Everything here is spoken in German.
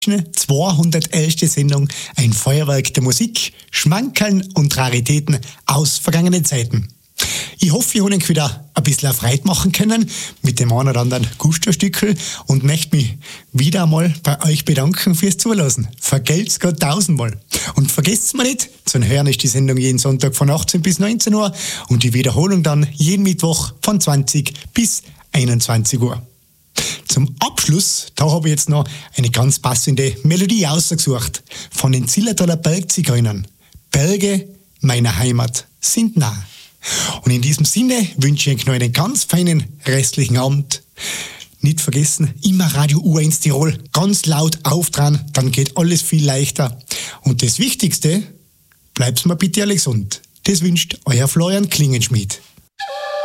211. Sendung, ein Feuerwerk der Musik, Schmankerln und Raritäten aus vergangenen Zeiten. Ich hoffe, ich habe euch wieder ein bisschen Freude machen können mit dem einen oder anderen Gusto-Stückel und möchte mich wieder einmal bei euch bedanken fürs Zulassen. Vergelt's Gott tausendmal. Und vergesst mir nicht, zum Hören ist die Sendung jeden Sonntag von 18 bis 19 Uhr und die Wiederholung dann jeden Mittwoch von 20 bis 21 Uhr. Zum Abschluss, da habe ich jetzt noch eine ganz passende Melodie ausgesucht von den Zillertaler Bergzigeunern. Berge meiner Heimat sind nah. Und in diesem Sinne wünsche ich euch noch einen ganz feinen restlichen Abend. Nicht vergessen, immer Radio U1 Tirol ganz laut auftragen, dann geht alles viel leichter. Und das Wichtigste, bleibt mir bitte alle gesund. Das wünscht euer Florian Klingenschmidt.